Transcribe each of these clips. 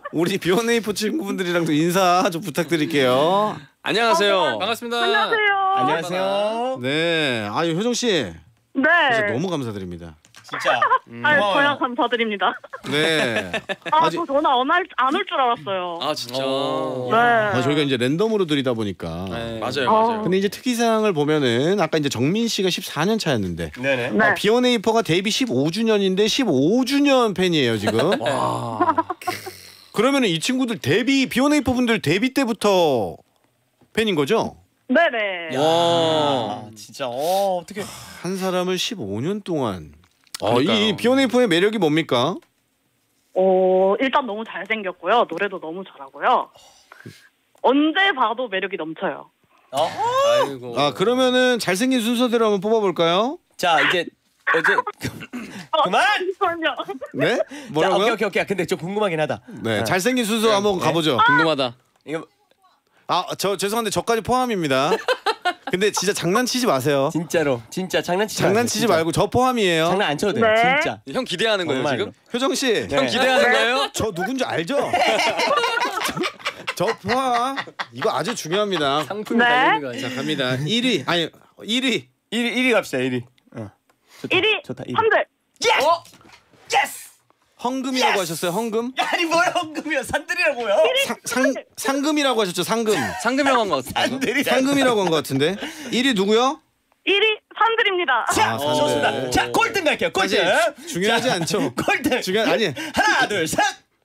우리 비오네이프 친구분들이랑도 인사 좀 부탁드릴게요. 안녕하세요. 반갑습니다. 안녕하세요. 안녕하세요. 네, 아유 효정 씨, 네. 진짜 너무 감사드립니다. 진짜. 저야 감사드립니다. 네. 저 전화 안 올 줄 알았어요. 아 진짜. 네. 저희가 이제 랜덤으로 드리다 보니까. 네. 맞아요. 근데 이제 특이사항을 보면은 아까 이제 정민 씨가 14년 차였는데 네네. 네. 비오네이퍼가 데뷔 15주년인데 15주년 팬이에요 지금. 와. 그러면은 이 친구들 비오네이퍼 분들 데뷔 때부터 팬인 거죠? 네네. 와. 진짜 어떻게 한 사람을 15년 동안. 그러니까요. 이 비오네이퍼의 매력이 뭡니까? 일단 너무 잘생겼고요. 노래도 너무 잘하고요. 언제 봐도 매력이 넘쳐요. 아이고. 아 그러면은 잘생긴 순서대로 한번 뽑아볼까요? 자 이제 어제 그만. 잠시만요. 네? 자, 뭐라고요? 오케이. 근데 좀 궁금하긴 하다. 네, 잘생긴 순서 한번 가보죠. 궁금하다. 이거 저 죄송한데 저까지 포함입니다. 근데 진짜 장난치지 마세요. 진짜로 진짜 장난치지 장난치지 말고 저 포함이에요. 장난 안 쳐도 돼. 네. 진짜. 형 기대하는 거예요 정말로. 지금? 효정 씨, 네. 형 기대하는 거예요? 저 누군지 알죠? 저 포함. 이거 아주 중요합니다. 상품이 네. 달리는 거 아니야? 자 갑니다. 1위 아니 1위 1위 갑시다. 1위. 좋다. 1위 좋다. 1위. 한글. 예스. 헝금이라고 하셨어요. 헝금? 아니 뭐야 헌금이야 산들이라고요? 상금이라고 하셨죠. 상금. 상금형한 것 같은데. 산들이. 상금이라고 한 것 같은데. 1위 누구요? 1위 산들입니다. 자, 아, 산들. 좋습니다. 자 꼴등 갈게요. 꼴등. 사실 중요하지 않죠. 꼴등. 아니. 하나 둘 셋.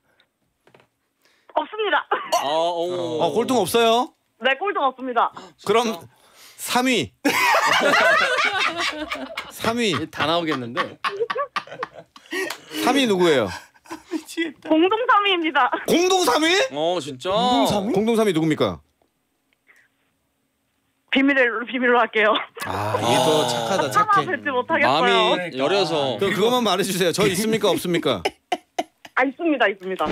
없습니다. 꼴등 없어요. 네, 꼴등 없습니다. 그럼 3위. 3위. 다 나오겠는데. 3위 누구예요? 공동 3위입니다. 공동 3위? 진짜. 공동 3위 누굽니까? 비밀로 할게요. 이게 더 착하다 차마 착해. 뱉지 못하겠어요. 마음이 그러니까. 여려서. 그것만 말해주세요. 저 있습니까 없습니까? 있습니다.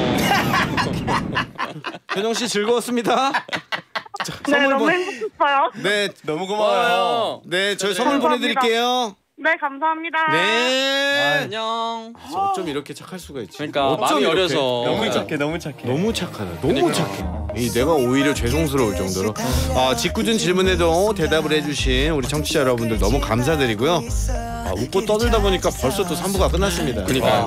효정 씨 즐거웠습니다. 자, 네, 선물 너무 행복했어요. 네, 너무 고마워요. 네, 저희 선물 감사합니다. 보내드릴게요. 네, 감사합니다. 네. 안녕. 어쩜 이렇게 착할 수가 있지? 그러니까 어쩜 마음이 이렇게? 여려서. 너무 착해. 너무 착해. 너무 착하다. 너무 착해. 내가 오히려 죄송스러울 정도로. 짓궂은 질문에도 대답을 해주신 우리 청취자 여러분들 너무 감사드리고요. 웃고 떠들다 보니까 벌써 또 3부가 끝났습니다. 그러니까요.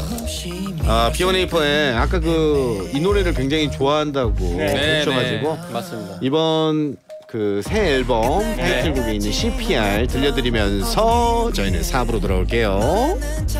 비오네이퍼의 아까 이 노래를 굉장히 좋아한다고 하셔가지고 맞습니다. 이번 그 새 앨범 타이틀곡에 있는 CPR 들려드리면서 저희는 4부로 돌아올게요.